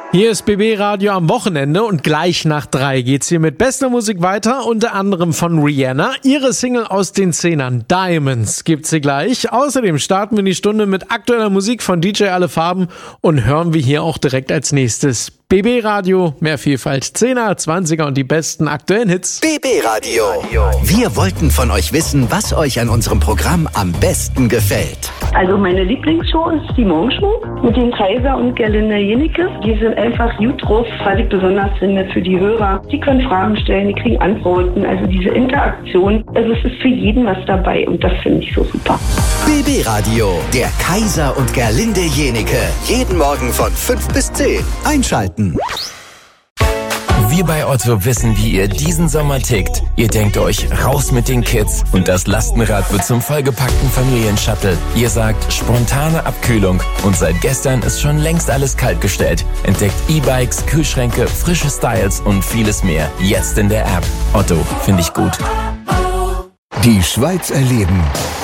Hier ist BB Radio am Wochenende und gleich nach 3 geht's hier mit bester Musik weiter, unter anderem von Rihanna. Ihre Single aus den 10ern, Diamonds, gibt's hier gleich. Außerdem starten wir die Stunde mit aktueller Musik von DJ Alle Farben und hören wir hier auch direkt als nächstes BB Radio, mehr Vielfalt, 10er, 20er und die besten aktuellen Hits. BB Radio. Wir wollten von euch wissen, was euch an unserem Programm am besten gefällt. Also meine Lieblingsshow ist die Morgenshow mit den Kaiser und Gerlinde Jenecke. Die sind einfach gut drauf, was ich besonders finde für die Hörer. Die können Fragen stellen, die kriegen Antworten. Also diese Interaktion, also es ist für jeden was dabei und das finde ich so super. BB Radio, der Kaiser und Gerlinde Jenecke. Jeden Morgen von 5 bis 10. Einschalten. Wir bei Otto wissen, wie ihr diesen Sommer tickt. Ihr denkt euch, raus mit den Kids und das Lastenrad wird zum vollgepackten Familienshuttle. Ihr sagt, spontane Abkühlung und seit gestern ist schon längst alles kaltgestellt. Entdeckt E-Bikes, Kühlschränke, frische Styles und vieles mehr. Jetzt in der App. Otto, finde ich gut. Die Schweiz erleben.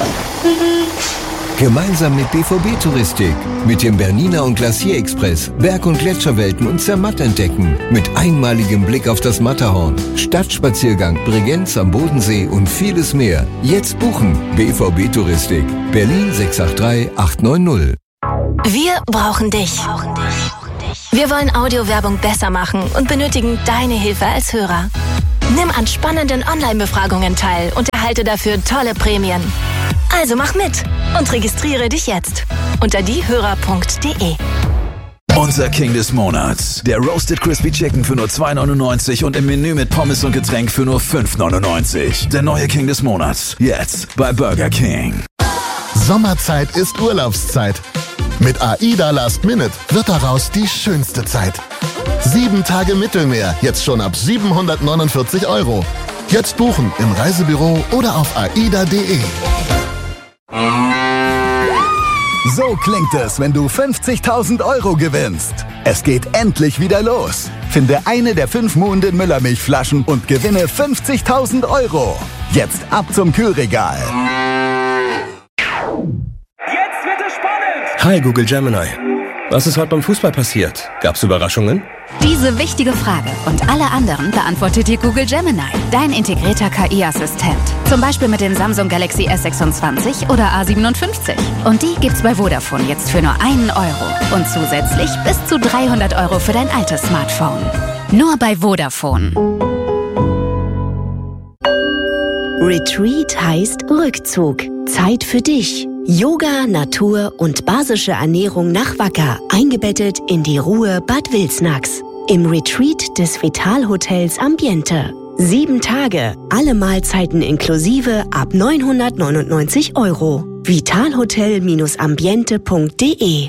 Gemeinsam mit BVB Touristik, mit dem Bernina und Glacier Express, Berg- und Gletscherwelten und Zermatt entdecken, mit einmaligem Blick auf das Matterhorn, Stadtspaziergang, Bregenz am Bodensee und vieles mehr. Jetzt buchen. BVB Touristik, Berlin 683 890. Wir brauchen dich. Wir wollen Audiowerbung besser machen und benötigen deine Hilfe als Hörer. Nimm an spannenden Online-Befragungen teil und erhalte dafür tolle Prämien. Also mach mit und registriere dich jetzt unter diehörer.de. Unser King des Monats. Der Roasted Crispy Chicken für nur 2,99 und im Menü mit Pommes und Getränk für nur 5,99. Der neue King des Monats. Jetzt bei Burger King. Sommerzeit ist Urlaubszeit. Mit AIDA Last Minute wird daraus die schönste Zeit. 7 Tage Mittelmeer, jetzt schon ab 749 €. Jetzt buchen im Reisebüro oder auf aida.de. So klingt es, wenn du 50.000 € gewinnst. Es geht endlich wieder los. Finde eine der 5 Muhnden Müllermilchflaschen und gewinne 50.000 €. Jetzt ab zum Kühlregal. Jetzt wird es spannend! Hi Google Gemini. Was ist heute beim Fußball passiert? Gab's Überraschungen? Diese wichtige Frage und alle anderen beantwortet dir Google Gemini, dein integrierter KI-Assistent. Zum Beispiel mit dem Samsung Galaxy S26 oder A57. Und die gibt's bei Vodafone jetzt für nur 1 € und zusätzlich bis zu 300 € für dein altes Smartphone. Nur bei Vodafone. Retreat heißt Rückzug. Zeit für dich. Yoga, Natur und basische Ernährung nach Wacker, eingebettet in die Ruhe Bad Wilsnax. Im Retreat des Vitalhotels Ambiente. 7 Tage, alle Mahlzeiten inklusive ab 999 €. Vitalhotel-ambiente.de.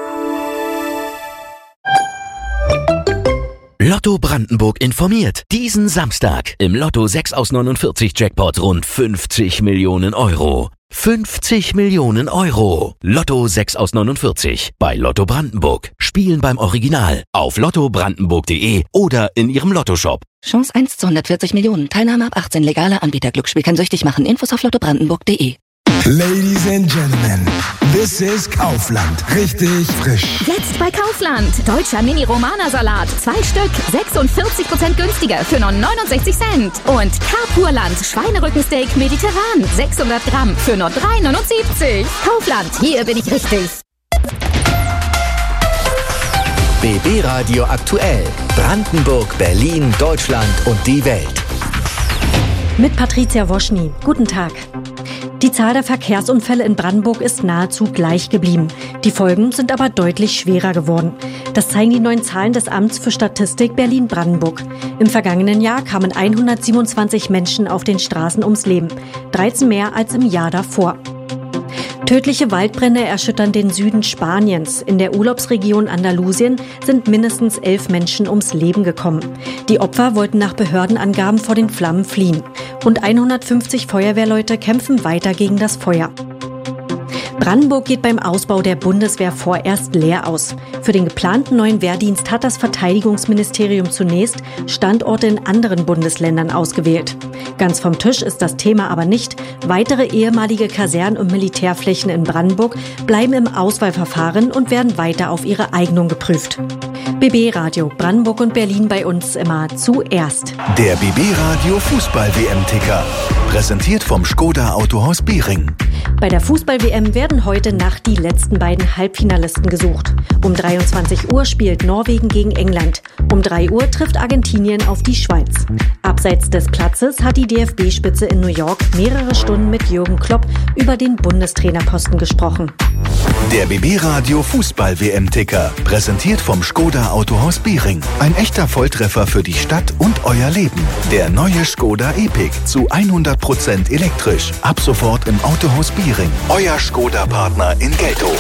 Lotto Brandenburg informiert. Diesen Samstag im Lotto 6 aus 49 Jackpot rund 50 Millionen €. 50 Millionen €. Lotto 6 aus 49 bei Lotto Brandenburg. Spielen beim Original auf lottobrandenburg.de oder in ihrem Lottoshop. Chance 1 zu 140 Millionen. Teilnahme ab 18. Legaler Anbieter. Glücksspiel kann süchtig machen. Infos auf lottobrandenburg.de. Ladies and Gentlemen, this is Kaufland. Richtig frisch. Jetzt bei Kaufland. Deutscher Mini-Romana-Salat. 2 Stück. 46% günstiger für nur 69 Cent. Und Carpurland. Schweinerückensteak mediterran. 600 Gramm für nur 3,79. Kaufland. Hier bin ich richtig. BB Radio aktuell. Brandenburg, Berlin, Deutschland und die Welt. Mit Patricia Woschny. Guten Tag. Die Zahl der Verkehrsunfälle in Brandenburg ist nahezu gleich geblieben. Die Folgen sind aber deutlich schwerer geworden. Das zeigen die neuen Zahlen des Amts für Statistik Berlin-Brandenburg. Im vergangenen Jahr kamen 127 Menschen auf den Straßen ums Leben. 13 mehr als im Jahr davor. Tödliche Waldbrände erschüttern den Süden Spaniens. In der Urlaubsregion Andalusien sind mindestens 11 Menschen ums Leben gekommen. Die Opfer wollten nach Behördenangaben vor den Flammen fliehen. Rund 150 Feuerwehrleute kämpfen weiter gegen das Feuer. Brandenburg geht beim Ausbau der Bundeswehr vorerst leer aus. Für den geplanten neuen Wehrdienst hat das Verteidigungsministerium zunächst Standorte in anderen Bundesländern ausgewählt. Ganz vom Tisch ist das Thema aber nicht. Weitere ehemalige Kasernen- und Militärflächen in Brandenburg bleiben im Auswahlverfahren und werden weiter auf ihre Eignung geprüft. BB Radio, Brandenburg und Berlin bei uns immer zuerst. Der BB Radio Fußball-WM-Ticker. Präsentiert vom Škoda Autohaus Bering. Bei der Fußball-WM werden heute Nacht die letzten beiden Halbfinalisten gesucht. Um 23 Uhr spielt Norwegen gegen England. Um 3 Uhr trifft Argentinien auf die Schweiz. Abseits des Platzes hat die DFB-Spitze in New York mehrere Stunden mit Jürgen Klopp über den Bundestrainerposten gesprochen. Der BB Radio Fußball-WM-Ticker. Präsentiert vom Škoda Autohaus Bering. Ein echter Volltreffer für die Stadt und euer Leben. Der neue Škoda Epiq zu 100% elektrisch. Ab sofort im Autohaus Bering. Euer Škoda-Partner in Geltow.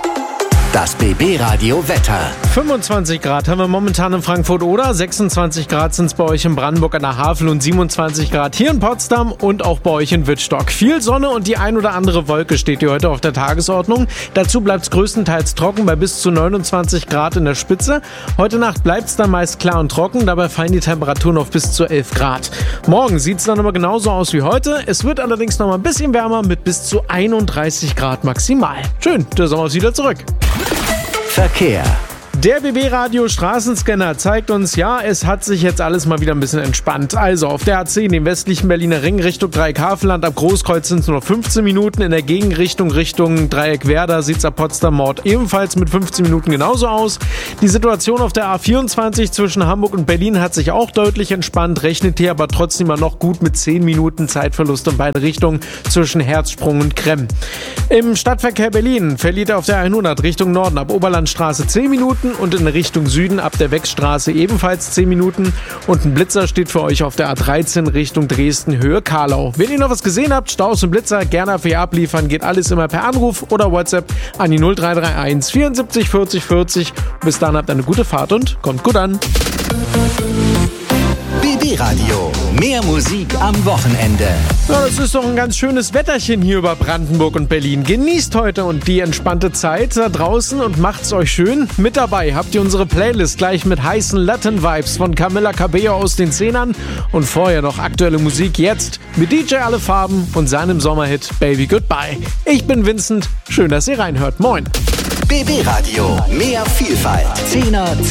Das BB-Radio Wetter. 25 Grad haben wir momentan in Frankfurt oder 26 Grad sind es bei euch in Brandenburg an der Havel und 27 Grad hier in Potsdam und auch bei euch in Wittstock. Viel Sonne und die ein oder andere Wolke steht hier heute auf der Tagesordnung. Dazu bleibt es größtenteils trocken bei bis zu 29 Grad in der Spitze. Heute Nacht bleibt es dann meist klar und trocken, dabei fallen die Temperaturen auf bis zu 11 Grad. Morgen sieht es dann aber genauso aus wie heute. Es wird allerdings noch mal ein bisschen wärmer mit bis zu 31 Grad maximal. Schön, der Sommer ist wieder zurück. Verkehr. Der BB-Radio Straßenscanner zeigt uns, ja, es hat sich jetzt alles mal wieder ein bisschen entspannt. Also auf der A10, dem westlichen Berliner Ring Richtung Dreieck-Havelland, ab Großkreuz sind es nur noch 15 Minuten. In der Gegenrichtung Richtung Dreieck-Werder sieht es ab Potsdam-Nord ebenfalls mit 15 Minuten genauso aus. Die Situation auf der A24 zwischen Hamburg und Berlin hat sich auch deutlich entspannt, rechnet hier aber trotzdem mal noch gut mit 10 Minuten Zeitverlust in beide Richtungen zwischen Herzsprung und Kremm. Im Stadtverkehr Berlin verliert er auf der 100 Richtung Norden ab Oberlandstraße 10 Minuten. Und in Richtung Süden ab der Wechstraße ebenfalls 10 Minuten. Und ein Blitzer steht für euch auf der A13 Richtung Dresden, Höhe Karlau. Wenn ihr noch was gesehen habt, Staus und Blitzer, gerne für ihr abliefern. Geht alles immer per Anruf oder WhatsApp an die 0331 74 40 40. Bis dann habt eine gute Fahrt und kommt gut an. BB Radio. Mehr Musik am Wochenende. Ja, das ist doch ein ganz schönes Wetterchen hier über Brandenburg und Berlin. Genießt heute und die entspannte Zeit da draußen und macht's euch schön. Mit dabei habt ihr unsere Playlist gleich mit heißen Latin Vibes von Camila Cabello aus den 10ern und vorher noch aktuelle Musik jetzt mit DJ Alle Farben und seinem Sommerhit Baby Goodbye. Ich bin Vincent, schön, dass ihr reinhört. Moin. BB Radio. Mehr Vielfalt. 10er